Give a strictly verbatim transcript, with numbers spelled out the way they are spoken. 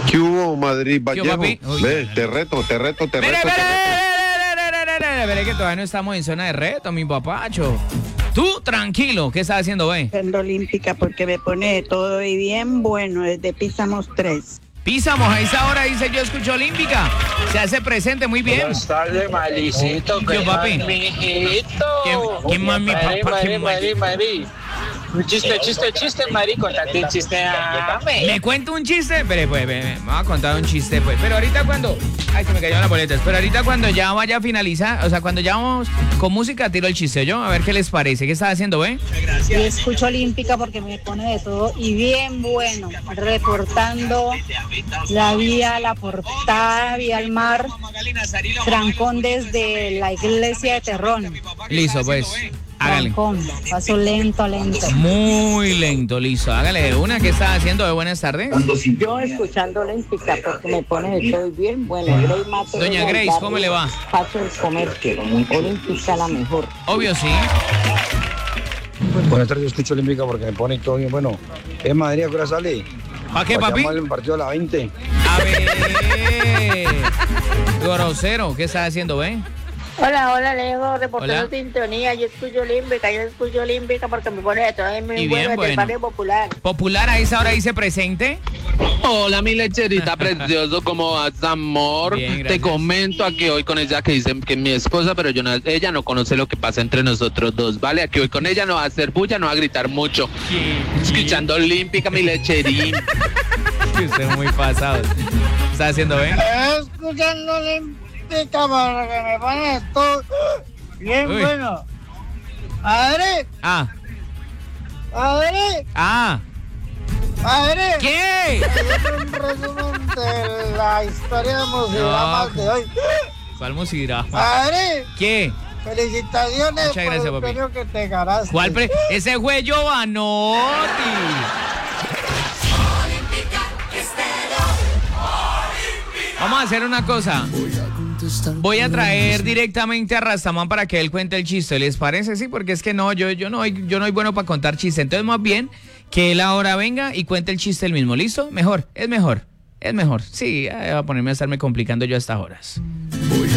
¿Qué hubo, Madrid ¿Qué hubo, Vallejo? papi? Uy, Ve, no, te no. reto, te reto, te Mire, reto. te mire, reto. mire, que todavía no estamos en zona de reto, mi papacho. Tú, tranquilo, ¿qué estás haciendo, ve? Siendo olímpica porque me pone de todo y bien bueno, desde Pisamos tres. Pisamos, a esa hora dice yo escucho olímpica. Se hace presente muy bien. Buenas tardes, Malicito. Yo, papi. Mijito. ¿Quién- quién más, mi Mari, papá? Mari, ¿Quién Mari, Mari. Un chiste, chiste, chiste, Mari. Contate un chiste a ¿Me cuento un chiste? Pero pues, me, me voy a contar un chiste, pues. Pero ahorita cuando... Ay, se me cayeron las boletas. Pero ahorita cuando ya vaya a finalizar, o sea, cuando ya vamos con música, tiro el chiste, yo. A ver qué les parece. ¿Qué estás haciendo, ve? Yo escucho olímpica porque me pone de todo y bien bueno, reportando la vía, la portada, vía al mar, trancón desde la iglesia de Terrón. Listo, pues. Hágale. Trancón, paso lento, lento. Muy lento, listo. Hágale de una. ¿Qué estás haciendo de buenas tardes? Yo escuchando olímpica porque me pone de todo y bien bueno. Grace Mato, Doña Grace, ¿cómo le va? Paso del comercio, olímpica la mejor. Obvio, sí. Buenas tardes, yo escucho olímpica porque me pone todo bien. Bueno, ¿es Madrid a qué hora sale? ¿Para qué, papi? Vayamos al partido a las veinte. A ver. Grosero, ¿qué estás haciendo, ve? Hola, hola, Alejo, Hola. reportando sintonía. Yo escucho olímpica, yo escucho olímpica porque me pone de todo y muy Y bien bueno, bueno. del barrio popular. Popular, a esa hora dice presente. Hola, mi lecherita precioso, ¿cómo vas, amor? Bien, Te gracias. comento aquí hoy con ella que dicen que es mi esposa, pero yo no, ella no conoce lo que pasa entre nosotros dos, ¿vale? Aquí hoy con ella no va a hacer bulla, no va a gritar mucho. Escuchando olímpica, mi lecherín. Usted es muy pasado. ¿Qué estás haciendo, ve? Escuchando olímpica porque me pone todo bien Uy. bueno. Padre, Ah, padre, ah. padre. ¿Qué? Es un resumen de la historia de musigramas No. de hoy. ¿Cuál música? Padre, ¿Qué? felicitaciones Muchas por gracias, el papi. premio que te ganaste. ¿Cuál pre Ese fue Giovanotti. Vamos a hacer una cosa. Voy a traer directamente a Rastamán para que él cuente el chiste. ¿Les parece? Sí, porque es que no, yo, yo no, yo no soy bueno para contar chistes. Entonces, más bien, que él ahora venga y cuente el chiste él mismo. ¿Listo? Mejor, es mejor, es mejor. Sí, ya voy a ponerme a estarme complicando yo a estas horas.